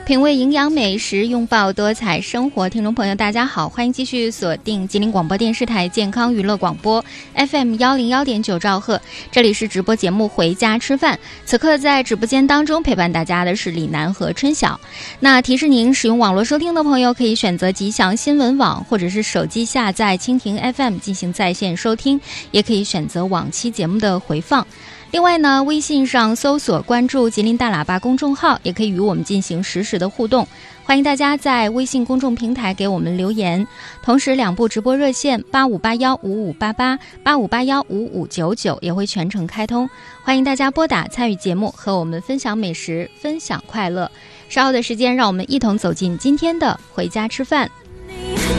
品味营养美食，拥抱多彩生活。听众朋友大家好，欢迎继续锁定吉林广播电视台健康娱乐广播 FM101.9兆赫，这里是直播节目回家吃饭。此刻在直播间当中陪伴大家的是李楠和春晓。那提示您，使用网络收听的朋友可以选择吉祥新闻网，或者是手机下载蜻蜓 FM 进行在线收听，也可以选择往期节目的回放。另外呢，微信上搜索关注吉林大喇叭公众号，也可以与我们进行实时的互动。欢迎大家在微信公众平台给我们留言，同时两部直播热线85815588、85815599也会全程开通，欢迎大家拨打参与节目，和我们分享美食，分享快乐。稍后的时间，让我们一同走进今天的回家吃饭。